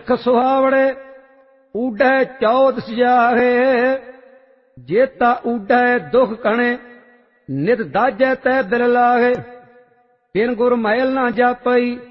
ਸਿੱਖ ਸੁਹਾਵੜੇ ਊਡੈ ਚੌਦ ਸਜਾਹੇ। ਜੇਤਾ ਊਡੈ ਦੁਖ ਕਣੇ ਨਿਤ ਦਾਜੈ ਤੈ ਦਿਲ ਲਾਹੇ। ਬਿਨ ਗੁਰ ਮੈਲ ਨਾ ਜਾਪਈ